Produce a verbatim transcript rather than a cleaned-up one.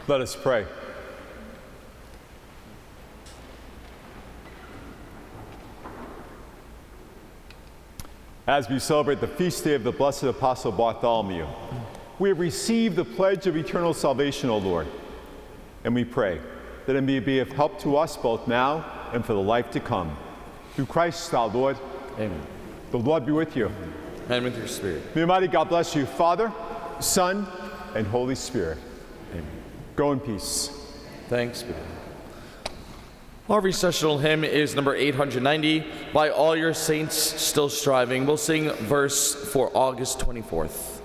Let us pray. As we celebrate the feast day of the blessed Apostle Bartholomew, we have received the pledge of eternal salvation, O Lord, and we pray that it may be of help to us both now and for the life to come. Through Christ our Lord. Amen. The Lord be with you. And with your spirit. May Almighty God bless you, Father, Son, and Holy Spirit. Amen. Go in peace. Thanks be to God. Our recessional hymn is number eight hundred ninety, By All Your Saints Still Striving. We'll sing verse for August twenty-fourth.